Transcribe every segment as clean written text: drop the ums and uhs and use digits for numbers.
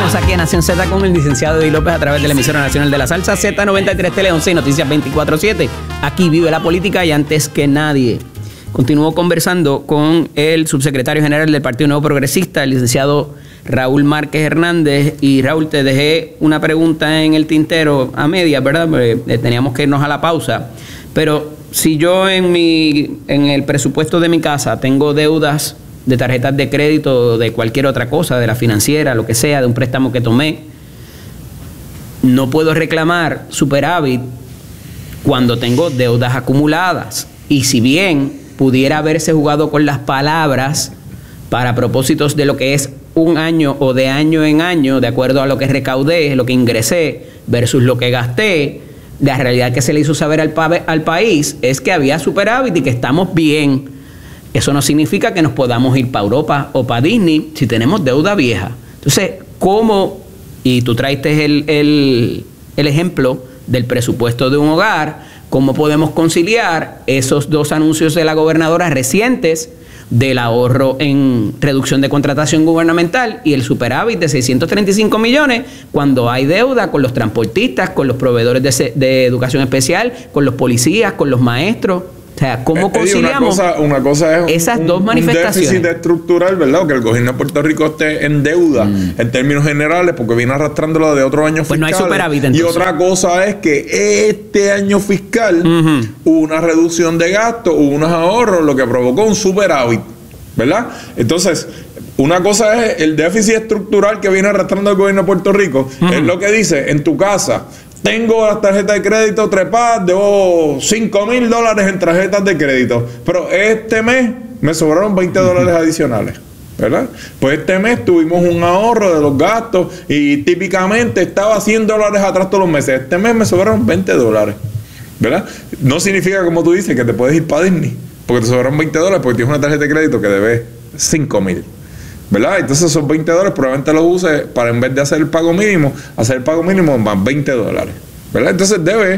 Seguimos aquí en Nación Z con el licenciado Eddie López a través de la emisora nacional de la salsa Z93 Tele 11 y Noticias 24/7. Aquí vive la política y antes que nadie. Continúo conversando con el subsecretario general del Partido Nuevo Progresista, el licenciado Raúl Márquez Hernández. Y Raúl, te dejé una pregunta en el tintero a medias, ¿verdad? Porque teníamos que irnos a la pausa. Pero si yo en el presupuesto de mi casa tengo deudas de tarjetas de crédito, de cualquier otra cosa, de la financiera, lo que sea, de un préstamo que tomé, no puedo reclamar superávit cuando tengo deudas acumuladas. Y si bien pudiera haberse jugado con las palabras para propósitos de lo que es un año o de año en año, de acuerdo a lo que recaudé, lo que ingresé versus lo que gasté, la realidad que se le hizo saber al país es que había superávit y que estamos bien. Eso no significa que nos podamos ir para Europa o para Disney si tenemos deuda vieja. Entonces, ¿cómo? Y tú traiste el ejemplo del presupuesto de un hogar. ¿Cómo podemos conciliar esos dos anuncios de la gobernadora recientes del ahorro en reducción de contratación gubernamental y el superávit de 635 millones cuando hay deuda con los transportistas, con los proveedores de educación especial, con los policías, con los maestros? O sea, ¿cómo conciliamos una cosa es esas dos manifestaciones? Un déficit estructural, ¿verdad? Que el gobierno de Puerto Rico esté en deuda en términos generales porque viene arrastrándolo de otros años fiscales. Pues no hay superávit, entonces. Y otra cosa es que este año fiscal hubo una reducción de gastos, hubo unos ahorros, lo que provocó un superávit, ¿verdad? Entonces, una cosa es el déficit estructural que viene arrastrando el gobierno de Puerto Rico. Es lo que dice, en tu casa tengo las tarjetas de crédito trepadas, debo $5,000 en tarjetas de crédito, pero este mes me sobraron $20 adicionales, ¿verdad? Pues este mes tuvimos un ahorro de los gastos y típicamente estaba $100 atrás todos los meses. Este mes me sobraron $20, ¿verdad? No significa, como tú dices, que te puedes ir para Disney, porque te sobraron $20 porque tienes una tarjeta de crédito que debes $5,000. ¿Verdad? Entonces esos $20 probablemente los uses para, en vez de hacer el pago mínimo, hacer el pago mínimo más $20, ¿verdad? Entonces debe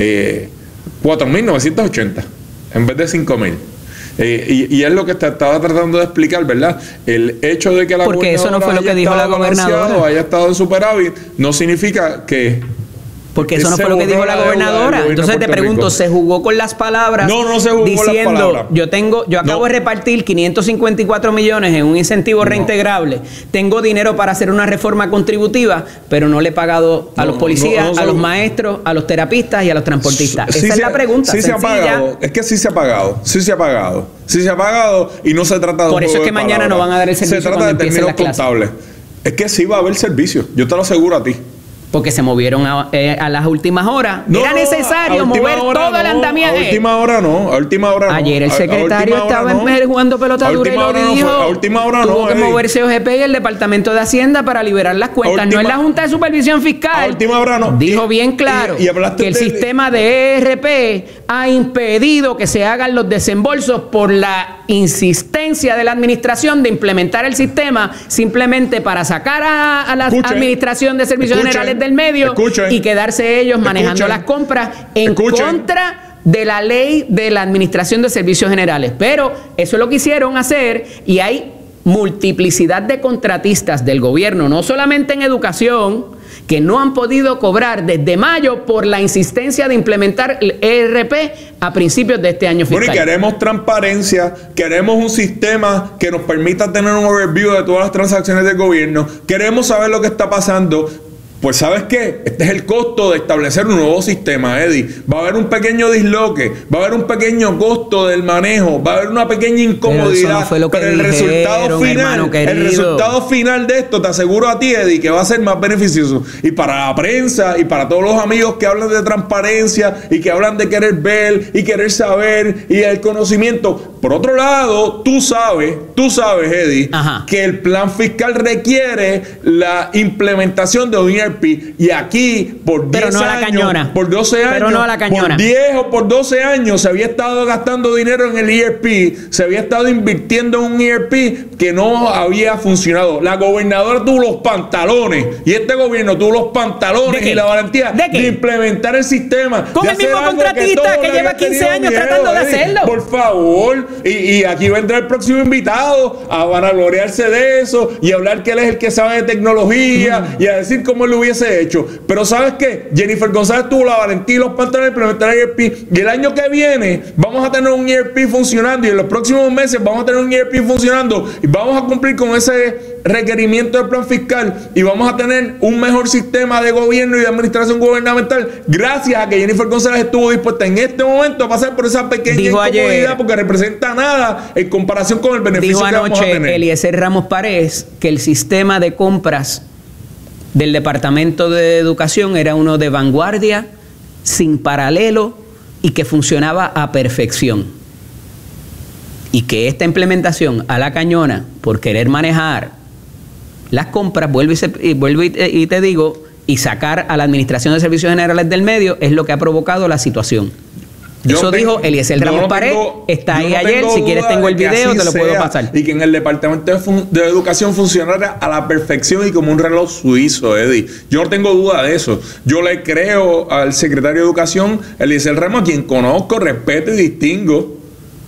4,980 en vez de 5,000. Y es lo que estaba tratando de explicar, ¿verdad? El hecho de que la porque eso no fue lo que dijo la gobernadora, haya estado en superávit, no significa que... Porque eso no fue lo que dijo la gobernadora. Entonces te pregunto, ¿se jugó con las palabras? No se jugó diciendo, con las palabras. Yo acabo de repartir 554 millones en un incentivo reintegrable. Tengo dinero para hacer una reforma contributiva, pero no le he pagado a los policías, a los maestros, a los terapistas y a los transportistas. Esa es la pregunta. Sí se ha pagado. Es que sí se ha pagado. Sí se ha pagado. Sí se ha pagado y no se trata de por eso es que mañana no van a dar el servicio. Se trata de términos contables. Es que sí va a haber servicio. Yo te lo aseguro a ti. Porque se movieron a las últimas horas. Era necesario mover todo el andamiaje. A última hora no. Ayer el secretario estaba jugando pelota dura y lo dijo. A última hora tuvo que moverse OGP y el Departamento de Hacienda para liberar las cuentas. No es la Junta de Supervisión Fiscal. A última hora no. Dijo bien claro que el sistema de ERP ha impedido que se hagan los desembolsos por la insistencia de la administración de implementar el sistema simplemente para sacar a la Administración de Servicios Generales del medio y quedarse ellos manejando las compras en contra de la ley de la Administración de Servicios Generales. Pero eso es lo que quisieron hacer y hay multiplicidad de contratistas del gobierno, no solamente en educación, que no han podido cobrar desde mayo por la insistencia de implementar el ERP a principios de este año fiscal. Bueno, y queremos transparencia, queremos un sistema que nos permita tener un overview de todas las transacciones del gobierno, queremos saber lo que está pasando. Pues ¿sabes qué? Este es el costo de establecer un nuevo sistema, Eddie. Va a haber un pequeño disloque, va a haber un pequeño costo del manejo, va a haber una pequeña incomodidad. Pero el resultado final de esto, te aseguro a ti, Eddie, que va a ser más beneficioso. Y para la prensa y para todos los amigos que hablan de transparencia y que hablan de querer ver y querer saber y el conocimiento. Por otro lado, tú sabes, Eddie, que el plan fiscal requiere la implementación de un ERP IRP y aquí por 10 no a la Cañona. por 12 años, Pero no a la Cañona. por 10 o por 12 años se había estado gastando dinero en el IRP, se había estado invirtiendo en un IRP que no había funcionado. La gobernadora tuvo los pantalones y este gobierno tuvo los pantalones y la valentía de implementar el sistema. Con el mismo contratista que lleva 15 años tratando de hacerlo. Por favor, y aquí vendrá el próximo invitado a vanagloriarse de eso y a hablar que él es el que sabe de tecnología y a decir cómo él lo hubiese hecho. Pero ¿sabes qué? Jennifer González tuvo la valentía y los pantalones de implementar el IRP y el año que viene vamos a tener un IRP funcionando y en los próximos meses vamos a tener un IRP funcionando y vamos a cumplir con ese requerimiento del plan fiscal y vamos a tener un mejor sistema de gobierno y de administración gubernamental gracias a que Jennifer González estuvo dispuesta en este momento a pasar por esa pequeña incomodidad porque representa nada en comparación con el beneficio que vamos a tener. Dijo anoche Eliezer Ramos Párez que el sistema de compras del Departamento de Educación era uno de vanguardia, sin paralelo y que funcionaba a perfección. Y que esta implementación a la cañona, por querer manejar las compras, vuelvo y te digo, y sacar a la Administración de Servicios Generales del medio, es lo que ha provocado la situación. Eso dijo Eliezer Ramos Párez, está ahí ayer, si quieres tengo el video, te lo puedo pasar. Y que en el Departamento de Educación funcionara a la perfección y como un reloj suizo, Eddie. Yo no tengo duda de eso. Yo le creo al secretario de Educación, Eliezer Ramos, a quien conozco, respeto y distingo.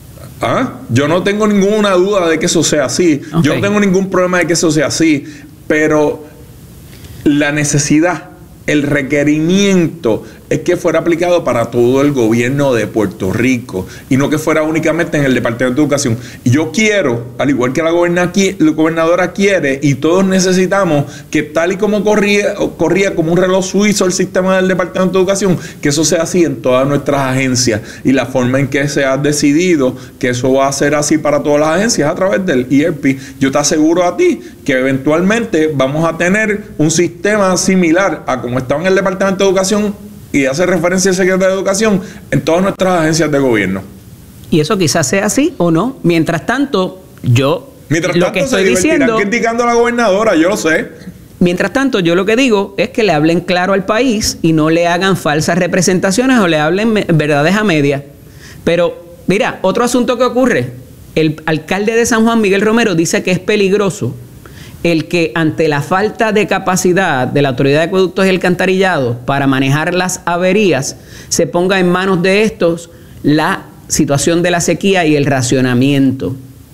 Yo no tengo ninguna duda de que eso sea así. Okay. Yo no tengo ningún problema de que eso sea así. Pero la necesidad, el requerimiento es que fuera aplicado para todo el gobierno de Puerto Rico y no que fuera únicamente en el Departamento de Educación. Y yo quiero, al igual que la gobernadora quiere y todos necesitamos, que tal y como corría como un reloj suizo el sistema del Departamento de Educación, que eso sea así en todas nuestras agencias. Y la forma en que se ha decidido que eso va a ser así para todas las agencias a través del IRP. Yo te aseguro a ti que eventualmente vamos a tener un sistema similar a como estaba en el Departamento de Educación y hace referencia al secretario de Educación en todas nuestras agencias de gobierno. Y eso quizás sea así o no. Mientras tanto, lo que estoy diciendo, criticando a la gobernadora, yo lo sé. Mientras tanto, yo lo que digo es que le hablen claro al país y no le hagan falsas representaciones o le hablen verdades a medias. Pero, mira, otro asunto que ocurre. El alcalde de San Juan, Miguel Romero, dice que es peligroso el que ante la falta de capacidad de la Autoridad de Acueductos y Alcantarillados para manejar las averías, se ponga en manos de estos la situación de la sequía y el racionamiento.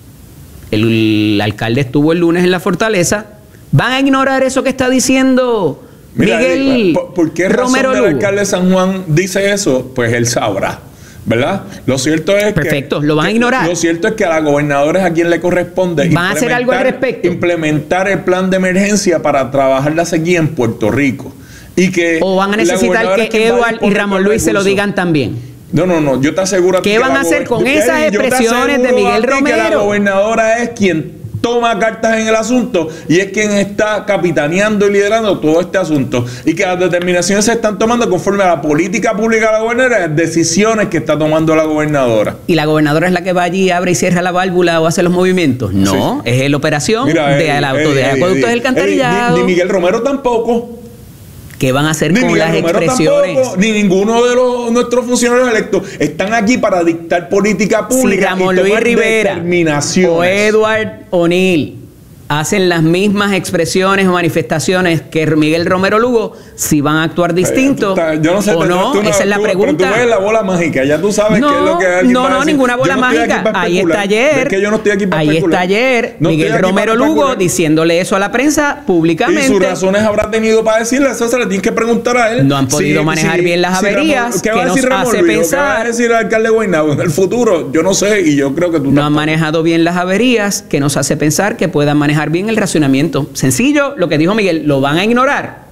El alcalde estuvo el lunes en la Fortaleza. ¿Van a ignorar eso que está diciendo Miguel ¿por qué Romero razón Lugo? El alcalde de San Juan dice eso? Pues él sabrá, ¿verdad? Lo cierto es perfecto, lo van a ignorar. Lo cierto es que a la gobernadora es a quien le corresponde ¿van a hacer algo al respecto? Implementar el plan de emergencia para trabajar la sequía en Puerto Rico. Y que ¿o van a necesitar que Eduard y Ramón Luis se lo digan también? No, yo te aseguro ¿qué van a hacer con esas expresiones de Miguel Romero? Que la gobernadora es quien toma cartas en el asunto y es quien está capitaneando y liderando todo este asunto y que las determinaciones se están tomando conforme a la política pública de la gobernadora, las decisiones que está tomando la gobernadora. ¿Y la gobernadora es la que va allí, abre y cierra la válvula o hace los movimientos? No, sí. Es la operación de Acueductos del Alcantarillado. Ni Miguel Romero tampoco. ¿Qué van a hacer con Miguel las Romero expresiones? Tampoco, ni ninguno de nuestros funcionarios electos están aquí para dictar política pública. Si Ramón Luis Rivera o Edward O'Neill hacen las mismas expresiones o manifestaciones que Miguel Romero Lugo, si van a actuar distinto yo no sé, o no, esa es la pregunta. Pero tú ves la bola mágica, ya tú sabes qué es lo que alguien va a decir. Ninguna bola mágica. Ahí está ayer. Es que yo no estoy aquí para ahí está ayer Miguel Romero Lugo diciéndole eso a la prensa públicamente. Y sus razones habrá tenido para decirle, eso se le tiene que preguntar a él. No han podido manejar bien las averías. ¿Qué va a decir Ramón Luis? ¿Qué va a decir el alcalde Guaynabo en el futuro? Yo no sé y yo creo que tú no han manejado bien las averías, que nos hace pensar que puedan manejar bien el racionamiento. Sencillo, lo que dijo Miguel, ¿lo van a ignorar?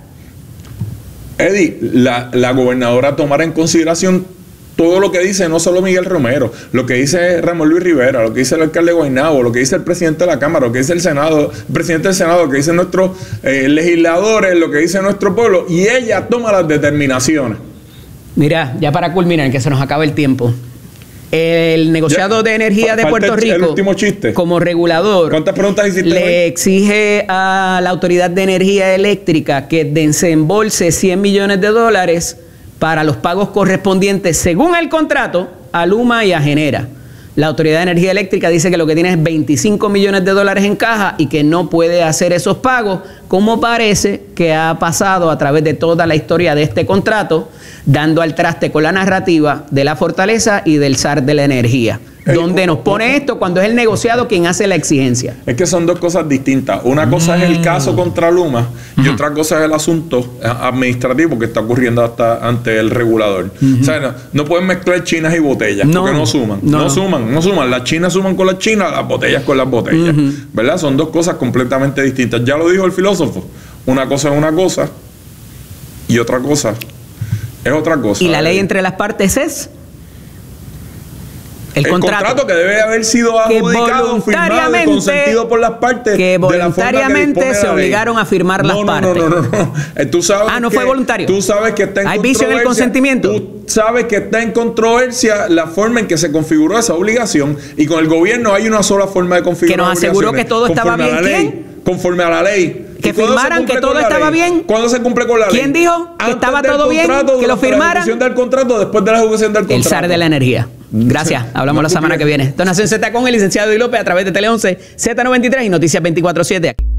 Eddie, la gobernadora tomará en consideración todo lo que dice, no solo Miguel Romero, lo que dice Ramón Luis Rivera, lo que dice el alcalde Guaynabo, lo que dice el presidente de la Cámara, lo que dice el Senado, el presidente del Senado, lo que dicen nuestros legisladores, lo que dice nuestro pueblo, y ella toma las determinaciones. Mira, ya para culminar, que se nos acaba el tiempo. El negociado de energía de Puerto Rico, el último chiste, como regulador, ¿cuántas preguntas hiciste le hoy? exige a la Autoridad de Energía Eléctrica que desembolse $100 millones para los pagos correspondientes, según el contrato, a Luma y a Genera. La Autoridad de Energía Eléctrica dice que lo que tiene es $25 millones en caja y que no puede hacer esos pagos, como parece que ha pasado a través de toda la historia de este contrato, dando al traste con la narrativa de la Fortaleza y del zar de la energía. Donde nos pone esto cuando es el negociado quien hace la exigencia. Es que son dos cosas distintas. Una cosa es el caso contra Luma y otra cosa es el asunto administrativo que está ocurriendo hasta ante el regulador. O sea, no pueden mezclar chinas y botellas porque no suman. No suman. Las chinas suman con las chinas, las botellas con las botellas. ¿Verdad? Son dos cosas completamente distintas. Ya lo dijo el filósofo. Una cosa es una cosa y otra cosa es otra cosa. Y la ley entre las partes es... El contrato que debe haber sido adjudicado, firmado y consentido por las partes, que voluntariamente se obligaron a firmar las partes. No. Tú sabes no fue voluntario. Tú sabes que está en ¿Hay vicio en el consentimiento? Tú sabes que está en controversia la forma en que se configuró esa obligación, y con el gobierno hay una sola forma de configurar. Que nos aseguró que todo estaba bien. ¿Quién? Conforme a la ley. Que firmaran que todo estaba bien. ¿Cuándo se cumple con la ley? ¿Quién dijo que estaba todo bien? Que lo firmaran. La ejecución del contrato, después de la ejecución del contrato. El zar de la energía. Gracias. Hablamos la semana que viene. Esto es Nación Z con el licenciado Eddie López a través de Tele 11, Z93 y Noticias 24/7.